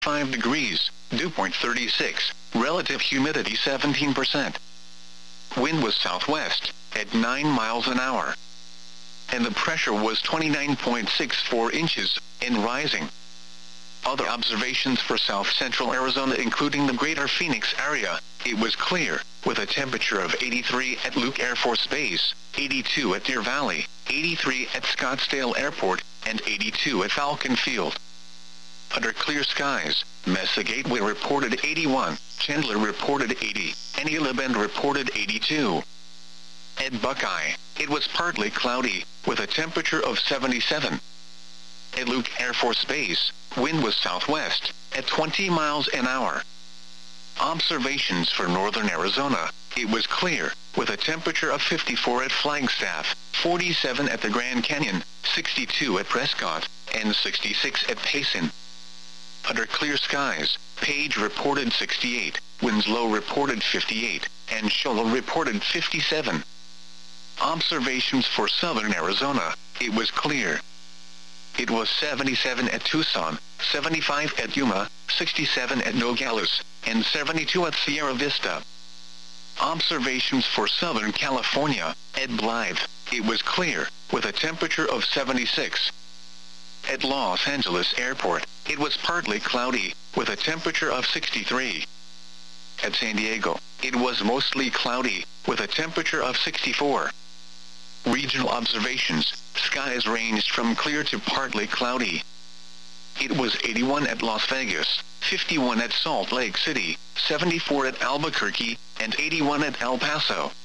5 degrees, dew point 36, relative humidity 17%. Wind was southwest, at 9 miles an hour. And the pressure was 29.64 inches, and rising. Other observations for south-central Arizona including the greater Phoenix area, it was clear, with a temperature of 83 at Luke Air Force Base, 82 at Deer Valley, 83 at Scottsdale Airport, and 82 at Falcon Field. Under clear skies, Mesa Gateway reported 81, Chandler reported 80, and Gila Bend reported 82. At Buckeye, it was partly cloudy, with a temperature of 77. At Luke Air Force Base, wind was southwest, at 20 miles an hour. Observations for northern Arizona, it was clear, with a temperature of 54 at Flagstaff, 47 at the Grand Canyon, 62 at Prescott, and 66 at Payson. Under clear skies, Page reported 68, Winslow reported 58, and Shola reported 57. Observations for southern Arizona, it was clear. It was 77 at Tucson, 75 at Yuma, 67 at Nogales, and 72 at Sierra Vista. Observations for Southern California, at Blythe, it was clear, with a temperature of 76. At Los Angeles Airport, it was partly cloudy, with a temperature of 63. At San Diego, it was mostly cloudy, with a temperature of 64. Regional observations, skies ranged from clear to partly cloudy. It was 81 at Las Vegas, 51 at Salt Lake City, 74 at Albuquerque, and 81 at El Paso.